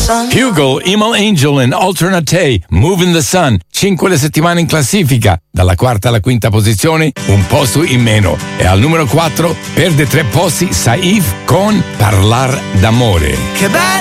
Hugo, Himmel Angel and Alternate, Move in the Sun, 5 le settimane in classifica, dalla quarta alla quinta posizione, un posto in meno. E al numero 4 perde 3 posti Saif con Parlar d'amore. Che bello